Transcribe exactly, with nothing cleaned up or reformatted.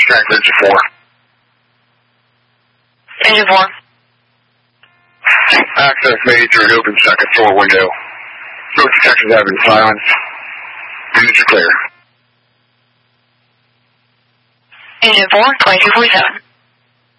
Strength engine four. Engine four. Access made through an open second floor window. Smoke detectors have been silenced. Units are clear. Engine four, twenty-two forty-seven.